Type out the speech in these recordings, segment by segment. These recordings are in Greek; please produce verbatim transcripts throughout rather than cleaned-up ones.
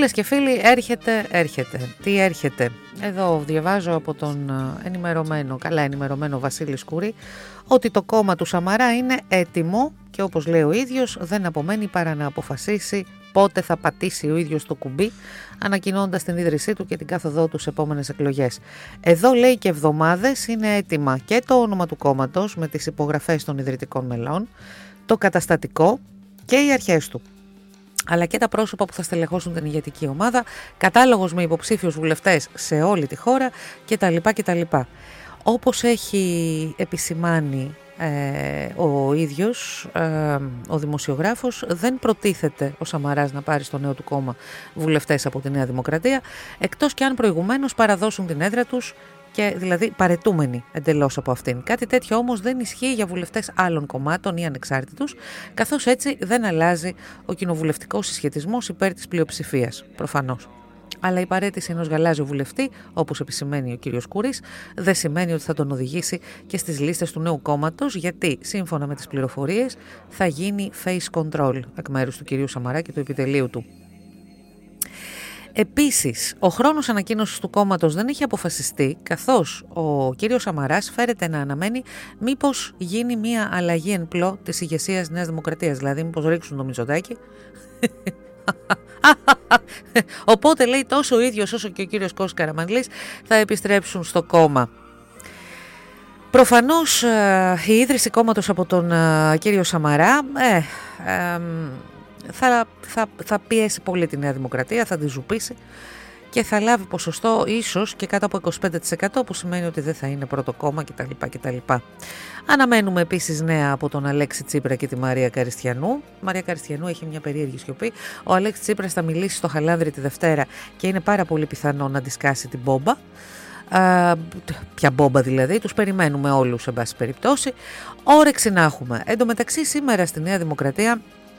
Φίλες και φίλοι, έρχεται, έρχεται. Τι έρχεται? Εδώ διαβάζω από τον ενημερωμένο, καλά ενημερωμένο Βασίλη Σκουρή, ότι το κόμμα του Σαμαρά είναι έτοιμο και όπως λέει ο ίδιος δεν απομένει παρά να αποφασίσει πότε θα πατήσει ο ίδιος το κουμπί, ανακοινώντας την ίδρυσή του και την κάθοδό του σε επόμενες εκλογές. Εδώ λέει και εβδομάδες είναι έτοιμα και το όνομα του κόμματος με τις υπογραφές των ιδρυτικών μελών, το καταστατικό και οι αρχές του, αλλά και τα πρόσωπα που θα στελεχώσουν την ηγετική ομάδα, κατάλογος με υποψήφιους βουλευτές σε όλη τη χώρα κτλ. κτλ. Όπως έχει επισημάνει ε, ο ίδιος, ε, ο δημοσιογράφος, δεν προτίθεται ο Σαμαράς να πάρει στο νέο του κόμμα βουλευτές από τη Νέα Δημοκρατία, εκτός και αν προηγουμένως παραδώσουν την έδρα τους, και δηλαδή παρετούμενοι εντελώς από αυτήν. Κάτι τέτοιο όμως δεν ισχύει για βουλευτές άλλων κομμάτων ή ανεξάρτητους, καθώς έτσι δεν αλλάζει ο κοινοβουλευτικός συσχετισμός υπέρ της πλειοψηφίας, προφανώς. Αλλά η παρέτηση ενός γαλάζιου βουλευτή, όπως επισημαίνει ο κύριος Κούρης, δεν σημαίνει ότι θα τον οδηγήσει και στις λίστες του νέου κόμματος, γιατί σύμφωνα με τις πληροφορίες θα γίνει face control εκ μέρους του κυρίου Σαμαρά και του επιτελείου του. Επίσης, ο χρόνος ανακοίνωσης του κόμματος δεν έχει αποφασιστεί, καθώς ο κύριος Σαμαράς φέρεται να αναμένει μήπως γίνει μια αλλαγή εν πλώ της ηγεσίας Νέας Δημοκρατίας, δηλαδή μήπως ρίξουν το Μητσοτάκη. Οπότε λέει τόσο ο ίδιος όσο και ο κύριος Κώστας Καραμανλής θα επιστρέψουν στο κόμμα. Προφανώς η ίδρυση κόμματος από τον κύριο Σαμαρά ε, ε, θα, θα, θα πιέσει πολύ τη Νέα Δημοκρατία, θα τη ζουπίσει και θα λάβει ποσοστό ίσως και κάτω από είκοσι πέντε τοις εκατό, που σημαίνει ότι δεν θα είναι πρώτο κόμμα κτλ. κτλ. Αναμένουμε επίσης νέα από τον Αλέξη Τσίπρα και τη Μαρία Καριστιανού. Η Μαρία Καριστιανού έχει μια περίεργη σιωπή. Ο Αλέξης Τσίπρας θα μιλήσει στο Χαλάνδρη τη Δευτέρα και είναι πάρα πολύ πιθανό να αντισκάσει την μπόμπα. Uh, ποια μπόμπα δηλαδή, τους περιμένουμε όλους σε πάση περιπτώσει. Όρεξη να έχουμε. Εν τω μεταξύ σήμερα στη Νέα Δημοκρατία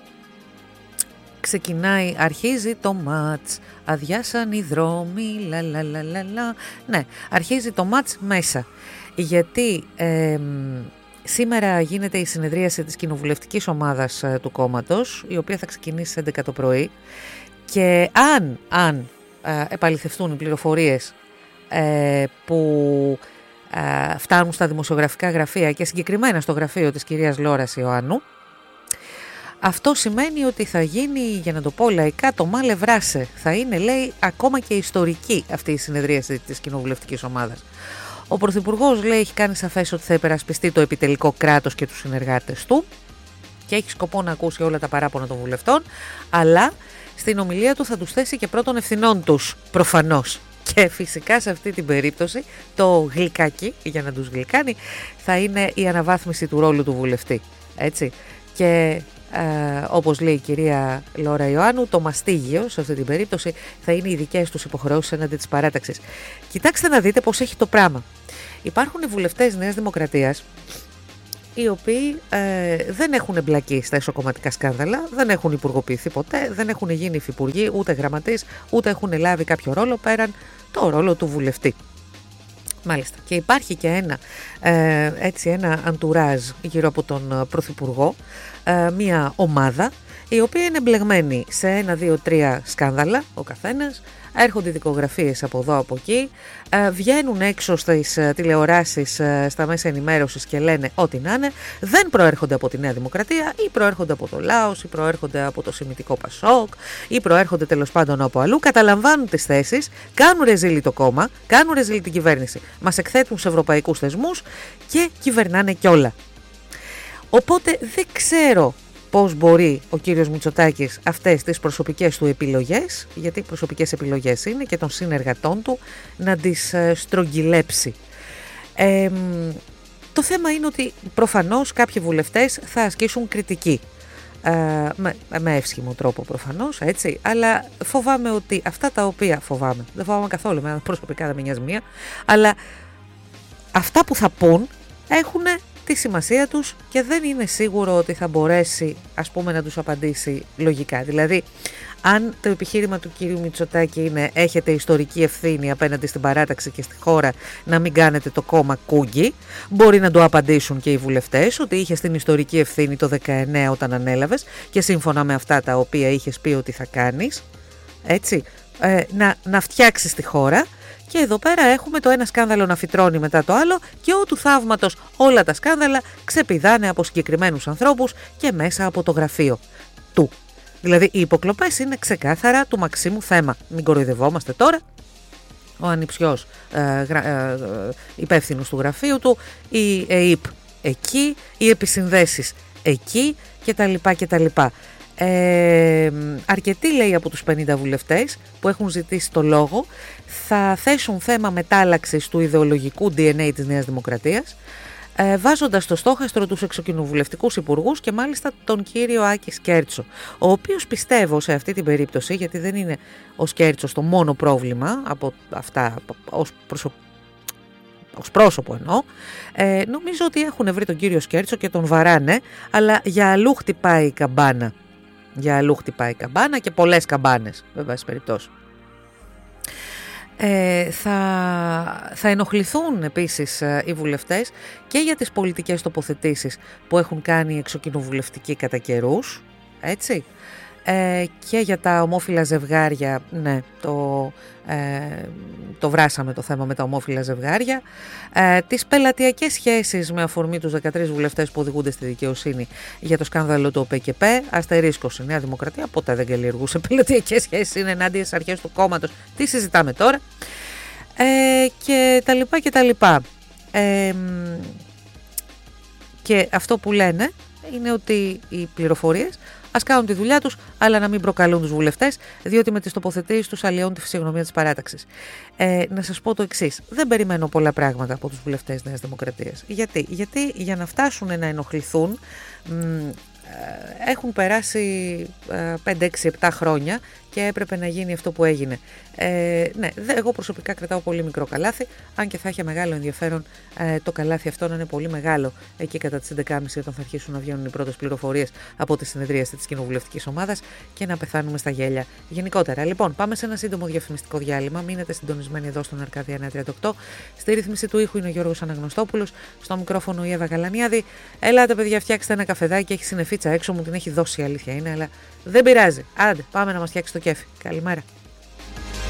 ξεκινάει, αρχίζει το μάτς, αδειάσαν οι δρόμοι, λα λα λα λα λα. Ναι, αρχίζει το μάτς μέσα, γιατί ε, σήμερα γίνεται η συνεδρίαση της κοινοβουλευτικής ομάδας ε, του κόμματος, η οποία θα ξεκινήσει στις έντεκα το πρωί, και αν, αν ε, επαληθευτούν οι πληροφορίες ε, που ε, φτάνουν στα δημοσιογραφικά γραφεία και συγκεκριμένα στο γραφείο της κυρίας Λόρας Ιωάννου, αυτό σημαίνει ότι θα γίνει, για να το πω λαϊκά, το μάλε βράσε. Θα είναι, λέει, ακόμα και ιστορική αυτή η συνεδρίαση της κοινοβουλευτικής ομάδας. Ο Πρωθυπουργός, λέει, έχει κάνει σαφές ότι θα υπερασπιστεί το επιτελικό κράτος και τους συνεργάτες του και έχει σκοπό να ακούσει όλα τα παράπονα των βουλευτών, αλλά στην ομιλία του θα τους θέσει και πρώτων ευθυνών τους, προφανώς. Και φυσικά σε αυτή την περίπτωση το γλυκάκι, για να τους γλυκάνει, θα είναι η αναβάθμιση του ρόλου του βουλευτή. Έτσι. Και Ε, όπως λέει η κυρία Λόρα Ιωάννου, το μαστίγιο σε αυτή την περίπτωση θα είναι οι δικές τους υποχρεώσεις έναντι της παράταξης. Κοιτάξτε να δείτε πώς έχει το πράγμα. Υπάρχουν οι βουλευτές Νέας Δημοκρατίας, οι οποίοι ε, δεν έχουν εμπλακεί στα εσωκομματικά σκάνδαλα, δεν έχουν υπουργοποιηθεί ποτέ, δεν έχουν γίνει υφυπουργοί, ούτε γραμματείς, ούτε έχουν λάβει κάποιο ρόλο πέραν το ρόλο του βουλευτή. Μάλιστα. Και υπάρχει και ένα, ε, έτσι, ένα αντουράζ γύρω από τον Πρωθυπουργό, ε, μια ομάδα η οποία είναι εμπλεγμένη σε ένα, δύο, τρία σκάνδαλα ο καθένας, έρχονται δικογραφίες από εδώ από εκεί, ε, βγαίνουν έξω στις ε, τηλεοράσεις, ε, στα μέσα ενημέρωσης και λένε ό,τι να είναι, δεν προέρχονται από τη Νέα Δημοκρατία ή προέρχονται από το Λάος ή προέρχονται από το Σημιτικό Πασόκ ή προέρχονται τέλος πάντων από αλλού, καταλαμβάνουν τις θέσεις, κάνουν ρεζίλι το κόμμα, κάνουν ρεζίλι την κυβέρνηση, μας εκθέτουν σε ευρωπαϊκούς θεσμούς και κυβερνάνε κιόλα. Οπότε δεν ξέρω πώς μπορεί ο κύριος Μητσοτάκης αυτές τις προσωπικές του επιλογές, γιατί προσωπικές επιλογές είναι και των συνεργατών του, να τις στρογγυλέψει. Ε, το θέμα είναι ότι προφανώς κάποιοι βουλευτές θα ασκήσουν κριτική. Ε, με, με εύσχυμο τρόπο προφανώς, έτσι, αλλά φοβάμαι ότι αυτά τα οποία φοβάμαι, δεν φοβάμαι καθόλου, με προσωπικά δεν με νοιάζει μία, αλλά αυτά που θα πούν έχουν τη σημασία τους και δεν είναι σίγουρο ότι θα μπορέσει, ας πούμε, να τους απαντήσει λογικά. Δηλαδή, αν το επιχείρημα του κυρίου Μητσοτάκη είναι έχετε ιστορική ευθύνη απέναντι στην παράταξη και στη χώρα να μην κάνετε το κόμμα κούγκι, μπορεί να το απαντήσουν και οι βουλευτές ότι είχες την ιστορική ευθύνη το δεκαεννέα όταν ανέλαβες και σύμφωνα με αυτά τα οποία είχες πει ότι θα κάνεις, έτσι, ε, να, να φτιάξεις τη χώρα. Και εδώ πέρα έχουμε το ένα σκάνδαλο να φυτρώνει μετά το άλλο και ό του θαύματος όλα τα σκάνδαλα ξεπηδάνε από συγκεκριμένους ανθρώπους και μέσα από το γραφείο του. Δηλαδή οι υποκλοπές είναι ξεκάθαρα του Μαξίμου θέμα. Μην κοροϊδευόμαστε τώρα. Ο ανιψιός ε, ε, υπεύθυνος του γραφείου του, η ΕΙΠ εκεί, οι επισυνδέσεις εκεί κτλ. κτλ. Ε, αρκετοί, λέει, από τους πενήντα βουλευτές που έχουν ζητήσει το λόγο θα θέσουν θέμα μετάλλαξης του ιδεολογικού ντι εν έι της Νέας Δημοκρατίας, ε, βάζοντας στο στόχαστρο τους εξοκοινοβουλευτικούς υπουργούς και μάλιστα τον κύριο Άκη Σκέρτσο, ο οποίος πιστεύω σε αυτή την περίπτωση, γιατί δεν είναι ο Σκέρτσος το μόνο πρόβλημα από αυτά ως προσωπικό, ως πρόσωπο εννοώ, ε, νομίζω ότι έχουν βρει τον κύριο Σκέρτσο και τον βαράνε, αλλά για αλλού χτυπάει η καμπάνα. Για αλλού χτυπάει η καμπάνα και πολλές καμπάνες, βέβαια, σε περιπτώσει. Ε, θα, θα ενοχληθούν επίσης ε, οι βουλευτές και για τις πολιτικές τοποθετήσεις που έχουν κάνει οι εξοκοινοβουλευτικοί κατά καιρούς, έτσι, ε, και για τα ομόφυλα ζευγάρια, ναι, το, ε, το βράσαμε το θέμα με τα ομόφυλα ζευγάρια, ε, τις πελατειακές σχέσεις με αφορμή τους δεκατρείς βουλευτές που οδηγούνται στη δικαιοσύνη για το σκάνδαλο του ΟΠΕΚΕΠΕ, αστερίσκος, η Νέα Δημοκρατία ποτέ δεν καλλιεργούσε πελατειακές σχέσεις, είναι ενάντια στις αρχές του κόμματος, τι συζητάμε τώρα, ε, και τα λοιπά και τα λοιπά. Ε, και αυτό που λένε είναι ότι οι πληροφορίες ας κάνουν τη δουλειά τους, αλλά να μην προκαλούν τους βουλευτές, διότι με τις τοποθετήσεις τους αλλοιώνουν τη φυσιογνωμία της παράταξης. Ε, να σας πω το εξής. Δεν περιμένω πολλά πράγματα από τους βουλευτές Νέας Δημοκρατίας. Γιατί, Γιατί για να φτάσουν να ενοχληθούν, μ, έχουν περάσει πέντε έξι επτά χρόνια και έπρεπε να γίνει αυτό που έγινε. Ε, ναι, εγώ προσωπικά κρατάω πολύ μικρό καλάθι, αν και θα είχε μεγάλο ενδιαφέρον ε, το καλάθι αυτό να είναι πολύ μεγάλο εκεί κατά τις έντεκα και μισή όταν θα αρχίσουν να βγαίνουν οι πρώτες πληροφορίες από τη συνεδρίαση της κοινοβουλευτικής ομάδας και να πεθάνουμε στα γέλια γενικότερα. Λοιπόν, πάμε σε ένα σύντομο διαφημιστικό διάλειμμα. Μείνετε συντονισμένοι εδώ στον Αρκάδια εννιακόσια τριάντα οκτώ. Στη ρύθμιση του ήχου είναι ο Γιώργος Αναγνωστόπουλος, στο μικρόφωνο η Εύα Γαλανιάδη. Ελάτε, παιδιά, φτιάξτε ένα καφεδάκι, έχει συννεφίτσα έξω, μου την έχει δώσει, η αλήθεια είναι, αλλά δεν πειράζει. Άντε, πάμε να μας φτιάξει το κέφι. Καλημέρα.